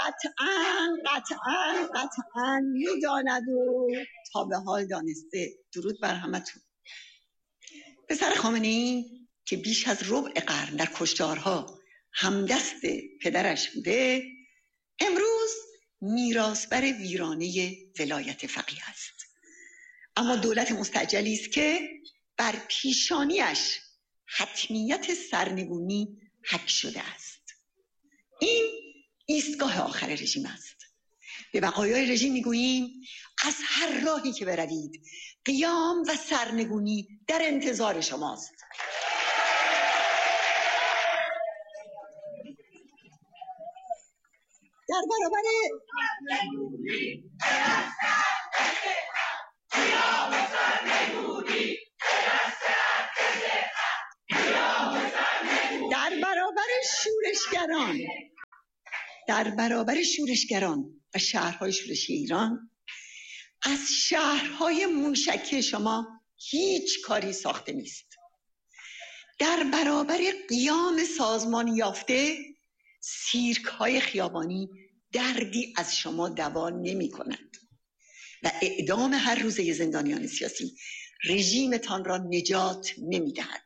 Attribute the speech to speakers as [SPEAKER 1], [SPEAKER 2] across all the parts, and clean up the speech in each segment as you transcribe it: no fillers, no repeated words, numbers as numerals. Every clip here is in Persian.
[SPEAKER 1] قطعاً میداند و تا به حال دانسته. درود بر همتون. پسر خامنه‌ای که بیش از ربع قرن در کشتارها همدست پدرش بوده، امروز میراثبر ویرانه ولایت فقیه است. اما دولت مستعجلی است که بر پیشانیش حتمیت سرنگونی حک شده است. این ایستگاه آخر رژیم است. به بقایای رژیم میگوییم از هر راهی که بروید قیام و سرنگونی در انتظار شماست. در برابر در برابر شورشگران و شهرهای شورشی ایران، از شهرهای موشکی شما هیچ کاری ساخته نیست. در برابر قیام سازمان یافته، سیرک های خیابانی دردی از شما دوا نمی کنند و اعدام هر روزه زندانیان سیاسی رژیمتان را نجات نمی دهد.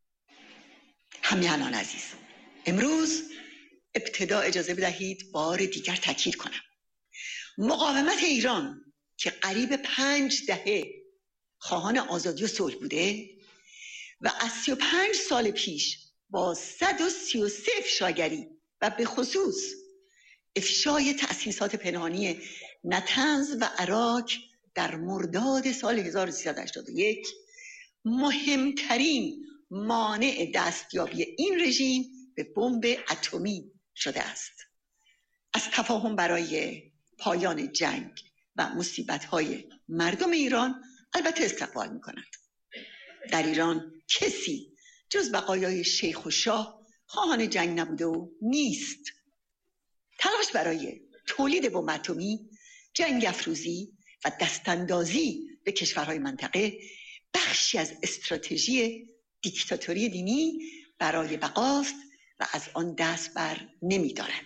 [SPEAKER 1] همیهنان عزیز، امروز ابتدا اجازه بدهید بار دیگر تاکید کنم. مقاومت ایران که قریب 5 دهه خواهان آزادی و صلح بوده و از 35 سال پیش با 133 افشاگری و به خصوص افشای تأسیسات پنهانی نطنز و عراق در مرداد سال 1381 مهمترین مانع دستیابی این رژیم به بمب اتمی شده است. از تفاهم برای پایان جنگ و مصیبت‌های مردم ایران البته استقبال می‌کند. در ایران کسی جز بقایای شیخ و شاه خواهان جنگ نبوده و نیست. تلاش برای تولید بمب اتمی، جنگ افروزی و دستاندازی به کشورهای منطقه بخشی از استراتژی دیکتاتوری دینی برای بقاست و از آن دست بر نمی‌دارد.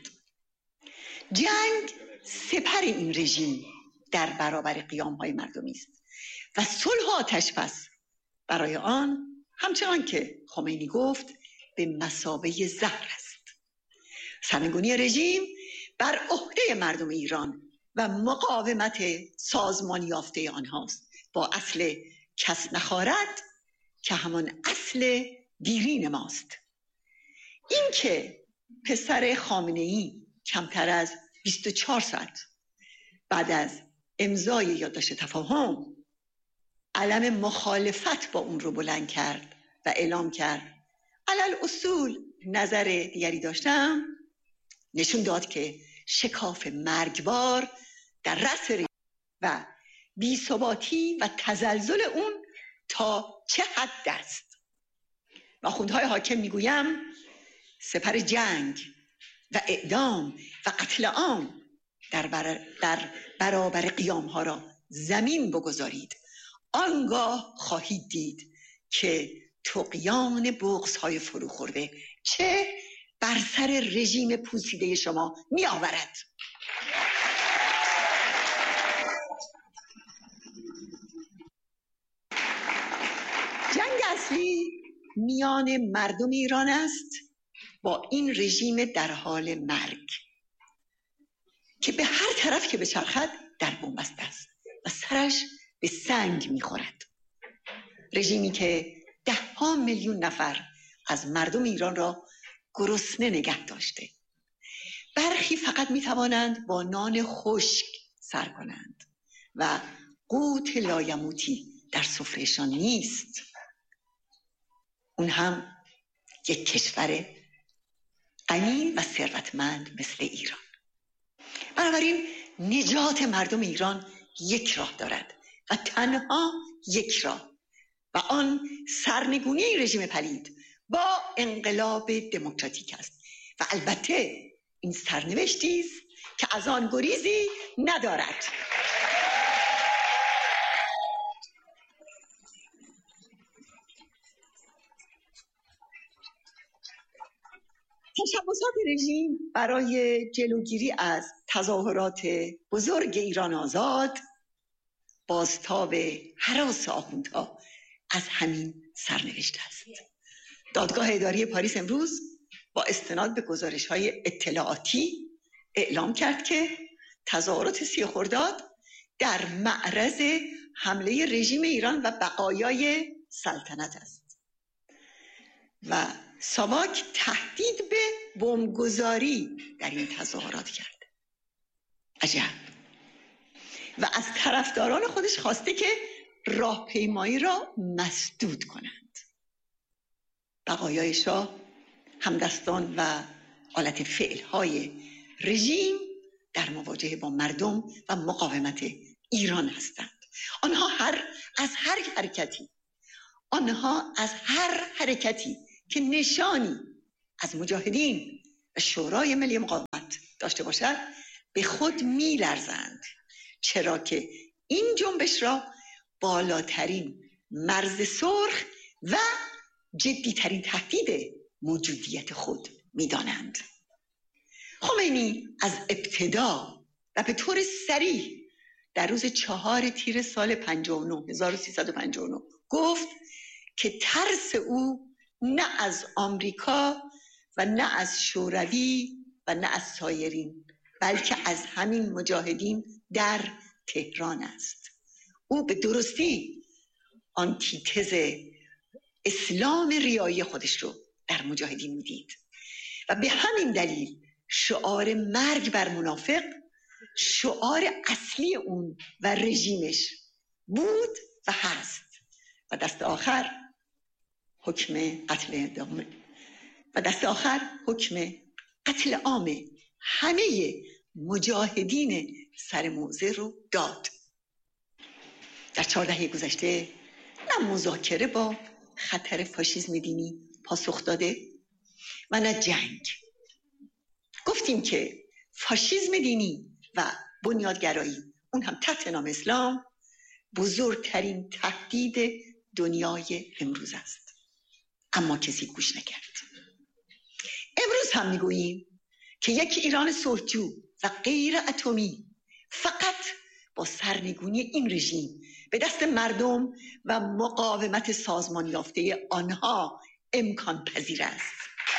[SPEAKER 1] جنگ سپر این رژیم در برابر قیام‌های مردمی است و صلح و آتش‌بس برای آن همچنان که خمینی گفت به مثابه زهر است. سرنگونی رژیم بر عهده مردم ایران و مقاومت سازمان یافته آنهاست، با اصل کس نخارد که همان اصل دیرین ماست. این که پسر خامنه‌ای کمتر از 24 ساعت بعد از امضای یادداشت تفاهم علم مخالفت با اون رو بلند کرد و اعلام کرد علل اصول نظر دیگری داشتم، نشون داد که شکاف مرگبار در رأس رژیم و بی‌ثباتی و تزلزل اون تا چه حد است. و آخوندهای حاکم میگویم سپر جنگ و اعدام و قتل عام در برابر قیام ها را زمین بگذارید، آنگاه خواهید دید که طغیان بغض های فرو خورده چه بر سر رژیم پوسیده شما می آورد. جنگ اصلی میان مردم ایران است با این رژیم در حال مرگ که به هر طرف که بچرخد در بنبست است و سرش به سنگ میخورد. رژیمی که 10 میلیون نفر از مردم ایران را گرسنه نگه داشته. برخی فقط میتوانند با نان خشک سر کنند و قوت لایموتی در سفرهشان نیست. اون هم یک کشور غنی و ثروتمند مثل ایران. بنابراین نجات مردم ایران یک راه دارد و تنها یک راه، و آن سرنگونی رژیم پلید با انقلاب دموکراتیک است و البته این سرنوشتی است که از آن گریزی ندارد. تشبع تشبسات رژیم برای جلوگیری از تظاهرات بزرگ ایران آزاد، بازتاب هراس آخوندها از همین سرنوشت است. دادگاه اداری پاریس امروز با استناد به گزارش‌های اطلاعاتی اعلام کرد که تظاهرات 30 خرداد در معرض حمله رژیم ایران و بقایای سلطنت است و ساواک تهدید به بمبگذاری در این تظاهرات کرد. عجب. و از طرفداران خودش خواسته که راهپیمایی را مسدود کنند. بقایای شاه همدستان و آلت فعلهای رژیم در مواجهه با مردم و مقاومت ایران هستند. آنها از هر حرکتی که نشانی از مجاهدین و شورای ملی مقاومت داشته باشد به خود می‌لرزند، چرا که این جنبش را بالاترین مرز سرخ و جدیترین تهدید موجودیت خود می‌دانند. خمینی از ابتدا و به طور صریح در روز 4 تیر سال 1359 گفت که ترس او نه از آمریکا و نه از شوروی و نه از سایرین، بلکه از همین مجاهدین در تهران است. او به درستی آنتیتز اسلام ریایی خودش رو در مجاهدین میدید و به همین دلیل شعار مرگ بر منافق شعار اصلی اون و رژیمش بود و هست و دست آخر حکم قتل عام همه مجاهدین سر موضع رو داد. در 4 دهه گذشته نه مذاکره با خطر فاشیسم دینی پاسخ داده و نه جنگ. گفتیم که فاشیسم دینی و بنیادگرایی، اون هم تحت نام اسلام، بزرگترین تهدید دنیای امروز است، اما کسی گوش نکرد. امروز هم میگوییم که یک ایران صلحجو و غیر اتمی فقط با سرنگونی این رژیم به دست مردم و مقاومت سازمان یافته آنها امکان پذیر است.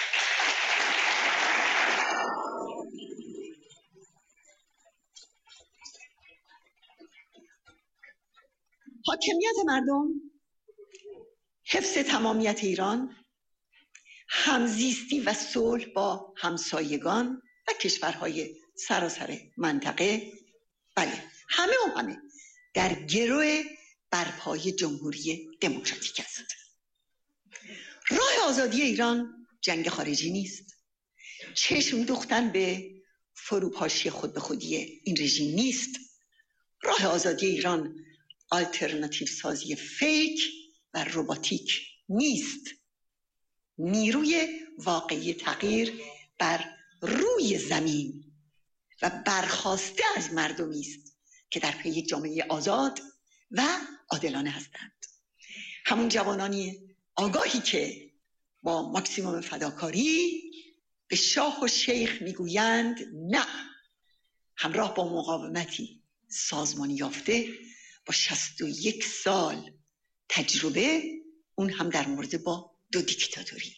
[SPEAKER 1] حاکمیت مردم، حفظ تمامیت ایران، همزیستی و صلح با همسایگان و کشورهای سراسر منطقه، بله همه در گرو برپای جمهوری دموکراتیک است. راه آزادی ایران جنگ خارجی نیست. چشم دوختن به فروپاشی خود به خودی این رژیم نیست. راه آزادی ایران آلترناتیو سازی فیک و رباتیک نیست. نیروی واقعی تغییر بر روی زمین و برخاسته از مردمی است که در پی جامعه آزاد و عادلانه هستند. همون جوانانی آگاهی که با ماکسیموم فداکاری به شاه و شیخ میگویند نه، همراه با مقاومتی سازمانی یافته با 61 سال تجربه، اون هم در مورد با 2 دیکتاتوری.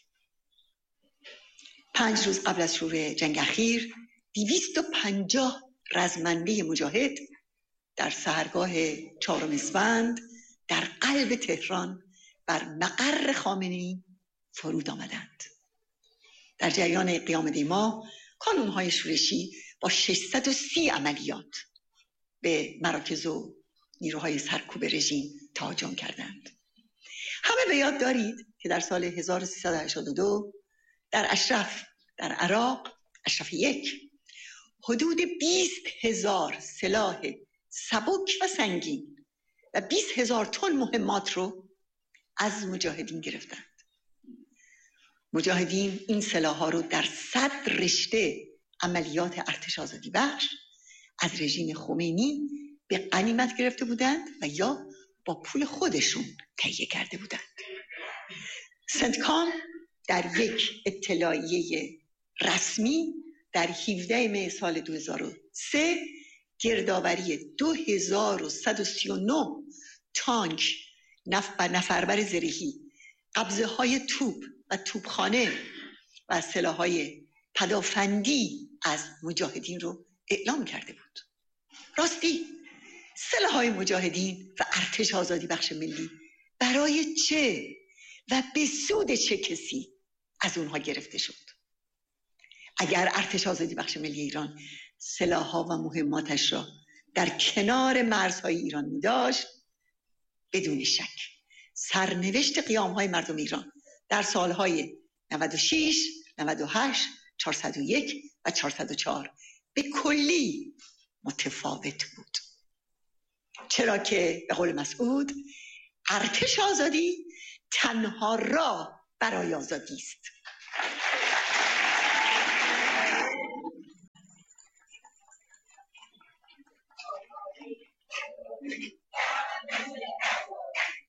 [SPEAKER 1] 5 روز قبل از شروع جنگ اخیر 250 رزمنده مجاهد در سحرگاه 4 اسفند در قلب تهران بر مقر خامنه‌ای فرود آمدند. در جریان قیام دیما کانون‌های شورشی با 630 عملیات به مراکز و نیروهای سرکوب رژیم تهاجم کردند. همه به یاد دارید که در سال 1382 در اشرف در عراق، اشرف 1، حدود 20,000 سلاح سبک و سنگین و 20,000 تن مهمات رو از مجاهدین گرفتند. مجاهدین این سلاح‌ها رو در 100 رشته عملیات ارتش آزادی بخش از رژیم خمینی به غنیمت گرفته بودند و یا با پول خودشون تهیه کرده بودند. سنتکام در یک اطلاعیه رسمی در 17 می سال 2003 گردآوری 2139 تانک نفربر زرهی، قبضه های توپ و توپخانه و سلاح‌های پدافندی از مجاهدین رو اعلام کرده بود. راستی سلاح‌های مجاهدین و ارتش آزادی بخش ملی برای چه و به سود چه کسی از اونها گرفته شد؟ اگر ارتش آزادی بخش ملی ایران سلاح‌ها و مهماتش را در کنار مرزهای ایران می داشت، بدون شک سرنوشت قیام‌های مردم ایران در سالهای 96 98 401 و 404 به کلی متفاوت بود. چرا که به قول مسعود ارتش آزادی تنها راه برای آزادی است.